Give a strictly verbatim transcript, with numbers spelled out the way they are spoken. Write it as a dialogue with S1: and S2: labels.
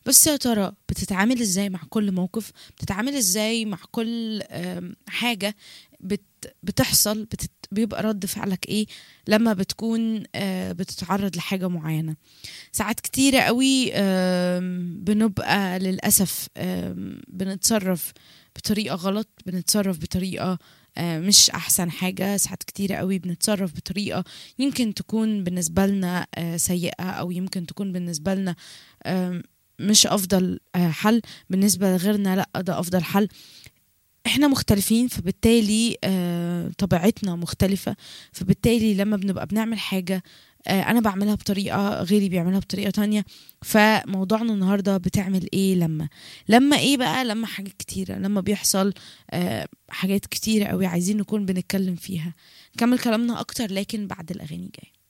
S1: بس يا ترى بتتعامل ازاي مع كل موقف؟ بتتعامل ازاي مع كل آم، حاجة بت بتحصل بتت بيبقى رد فعلك ايه لما بتكون آه، بتتعرض لحاجة معينة؟ ساعات كتيرة قوي آم، بنبقى للأسف آم، بنتصرف بطريقة غلط، بنتصرف بطريقة آه، مش أحسن حاجة. ساعات كتيرة قوي بنتصرف بطريقة يمكن تكون بالنسبة لنا آه، سيئة، أو يمكن تكون بالنسبة لنا آم، مش أفضل آه، حل. بالنسبة لغيرنا لأ، ده أفضل حل. احنا مختلفين، فبالتالي آه، طبيعتنا مختلفة. فبالتالي لما بنبقى بنعمل حاجة آه، انا بعملها بطريقة، غيري بيعملها بطريقة تانية. فموضوعنا النهاردة بتعمل ايه لما لما ايه بقى لما حاجات كتيرة، لما بيحصل آه، حاجات كتيرة قوي عايزين نكون بنتكلم فيها. نكمل كلامنا اكتر لكن بعد الاغاني جاي.